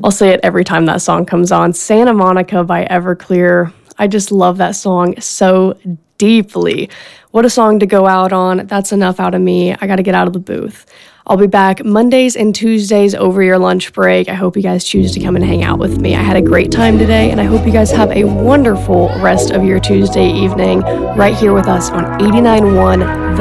I'll say it every time that song comes on. Santa Monica by Everclear. I just love that song so deeply. What a song to go out on. That's enough out of me. I got to get out of the booth. I'll be back Mondays and Tuesdays over your lunch break. I hope you guys choose to come and hang out with me. I had a great time today, and I hope you guys have a wonderful rest of your Tuesday evening right here with us on 89.1 The